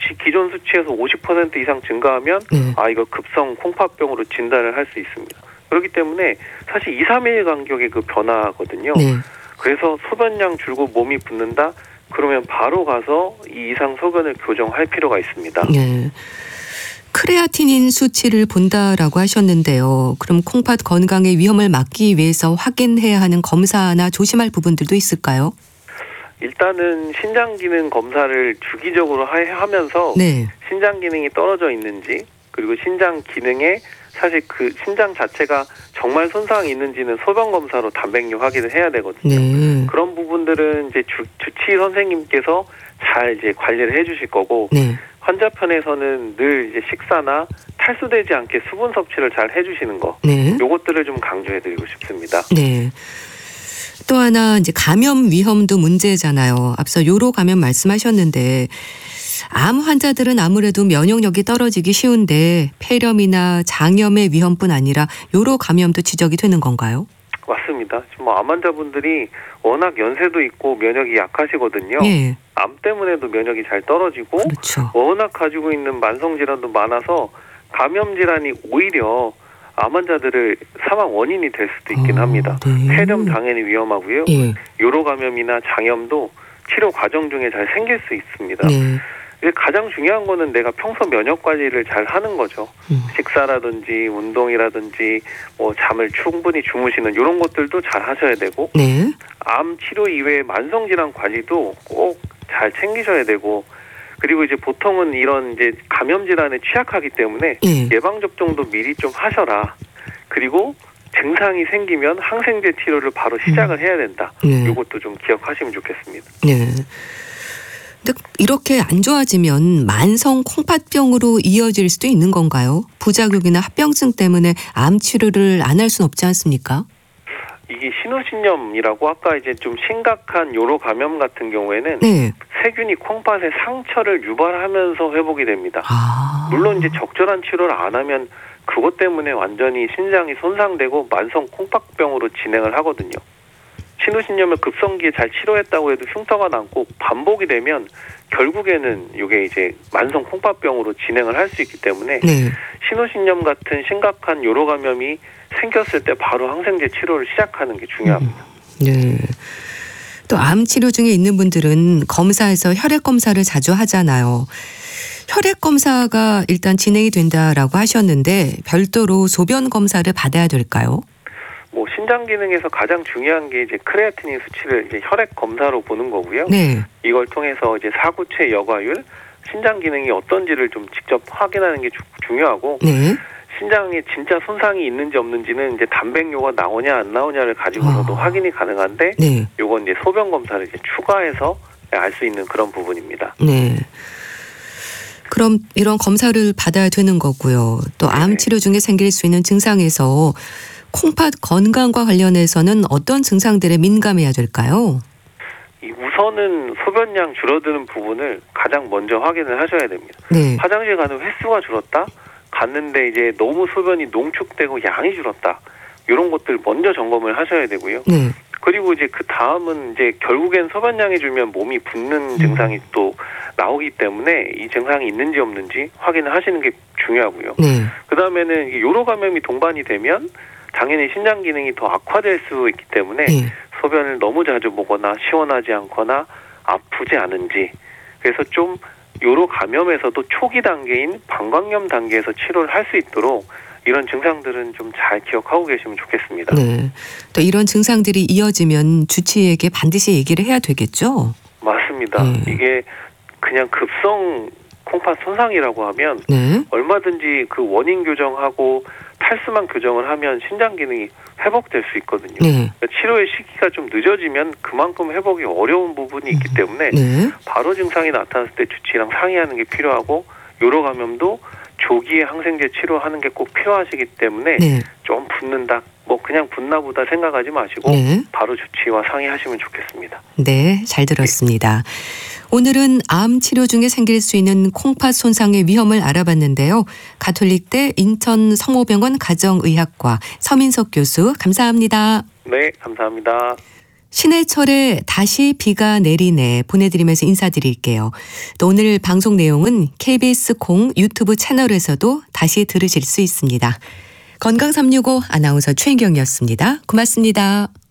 기존 수치에서 50% 이상 증가하면 이거 급성 콩팥병으로 진단을 할 수 있습니다. 그렇기 때문에 사실 2, 3일 간격의 그 변화거든요. 그래서 소변량 줄고 몸이 붓는다? 그러면 바로 가서 이 이상 소변을 교정할 필요가 있습니다. 크레아티닌 수치를 본다라고 하셨는데요. 그럼 콩팥 건강의 위험을 막기 위해서 확인해야 하는 검사나 조심할 부분들도 있을까요? 일단은 신장 기능 검사를 주기적으로 하면서 신장 기능이 떨어져 있는지, 그리고 신장 기능에 사실 그 신장 자체가 정말 손상이 있는지는 소변 검사로 단백뇨 확인을 해야 되거든요. 그런 부분들은 이제 주치의 선생님께서 잘 이제 관리를 해주실 거고, 환자 편에서는 늘 이제 식사나 탈수되지 않게 수분 섭취를 잘 해주시는 거, 요것들을 좀 강조해드리고 싶습니다. 또 하나 이제 감염 위험도 문제잖아요. 앞서 요로 감염 말씀하셨는데 암 환자들은 아무래도 면역력이 떨어지기 쉬운데 폐렴이나 장염의 위험뿐 아니라 요로 감염도 지적이 되는 건가요? 맞습니다. 지금 암 환자분들이 워낙 연세도 있고 면역이 약하시거든요. 암 때문에도 면역이 잘 떨어지고 워낙 가지고 있는 만성 질환도 많아서 감염 질환이 오히려 암 환자들을 사망 원인이 될 수도 있긴 합니다. 폐렴 당연히 위험하고요. 요로 감염이나 장염도 치료 과정 중에 잘 생길 수 있습니다. 가장 중요한 거는 내가 평소 면역 관리를 잘 하는 거죠. 식사라든지 운동이라든지 뭐 잠을 충분히 주무시는 이런 것들도 잘 하셔야 되고, 암 치료 이외의 만성 질환 관리도 꼭 잘 챙기셔야 되고, 그리고 이제 보통은 이런 이제 감염 질환에 취약하기 때문에 예방 접종도 미리 좀 하셔라. 그리고 증상이 생기면 항생제 치료를 바로 시작을 해야 된다. 이것도 좀 기억하시면 좋겠습니다. 근데 이렇게 안 좋아지면 만성 콩팥병으로 이어질 수도 있는 건가요? 부작용이나 합병증 때문에 암 치료를 안 할 수는 없지 않습니까? 이게 신우신염이라고 아까 이제 좀 심각한 요로 감염 같은 경우에는 세균이 콩팥에 상처를 유발하면서 회복이 됩니다. 물론 이제 적절한 치료를 안 하면 그것 때문에 완전히 신장이 손상되고 만성 콩팥병으로 진행을 하거든요. 신우신염을 급성기에 잘 치료했다고 해도 흉터가 남고 반복이 되면 결국에는 이게 이제 만성 콩팥병으로 진행을 할 수 있기 때문에 신우신염 같은 심각한 요로 감염이 생겼을 때 바로 항생제 치료를 시작하는 게 중요합니다. 또 암 치료 중에 있는 분들은 검사에서 혈액 검사를 자주 하잖아요. 혈액 검사가 일단 진행이 된다라고 하셨는데 별도로 소변 검사를 받아야 될까요? 뭐 신장 기능에서 가장 중요한 게 이제 크레아티닌 수치를 이제 혈액 검사로 보는 거고요. 이걸 통해서 이제 사구체 여과율, 신장 기능이 어떤지를 좀 직접 확인하는 게 중요하고, 신장에 진짜 손상이 있는지 없는지는 이제 단백뇨가 나오냐 안 나오냐를 가지고서도 확인이 가능한데, 요건 이제 소변 검사를 이제 추가해서 알 수 있는 그런 부분입니다. 그럼 이런 검사를 받아야 되는 거고요. 또 암 치료 중에 생길 수 있는 증상에서 콩팥 건강과 관련해서는 어떤 증상들에 민감해야 될까요? 우선은 소변량 줄어드는 부분을 가장 먼저 확인을 하셔야 됩니다. 화장실 가는 횟수가 줄었다? 갔는데 이제 너무 소변이 농축되고 양이 줄었다. 이런 것들 먼저 점검을 하셔야 되고요. 그리고 이제 그 다음은 이제 결국엔 소변량이 줄면 몸이 붓는 증상이 또 나오기 때문에 이 증상이 있는지 없는지 확인을 하시는 게 중요하고요. 그 다음에는 요로 감염이 동반이 되면 당연히 신장 기능이 더 악화될 수 있기 때문에 소변을 너무 자주 보거나 시원하지 않거나 아프지 않은지, 그래서 좀 요로 감염에서도 초기 단계인 방광염 단계에서 치료를 할 수 있도록 이런 증상들은 좀 잘 기억하고 계시면 좋겠습니다. 또 이런 증상들이 이어지면 주치의에게 반드시 얘기를 해야 되겠죠? 맞습니다. 이게 그냥 급성 콩팥 손상이라고 하면 얼마든지 그 원인 교정하고 탈수만 교정을 하면 신장 기능이 회복될 수 있거든요. 그러니까 치료의 시기가 좀 늦어지면 그만큼 회복이 어려운 부분이 있기 때문에 바로 증상이 나타났을 때 주치의랑 상의하는 게 필요하고, 요로 감염도 조기에 항생제 치료하는 게 꼭 필요하시기 때문에 좀 붓는다, 뭐 그냥 붓나 보다 생각하지 마시고 바로 주치의와 상의하시면 좋겠습니다. 잘 들었습니다. 오늘은 암 치료 중에 생길 수 있는 콩팥 손상의 위험을 알아봤는데요. 가톨릭대 인천 성모병원 가정의학과 서민석 교수, 감사합니다. 네, 감사합니다. 신해철의 다시 비가 내리네 보내드리면서 인사드릴게요. 또 오늘 방송 내용은 KBS 공 유튜브 채널에서도 다시 들으실 수 있습니다. 건강365 아나운서 최인경이었습니다. 고맙습니다.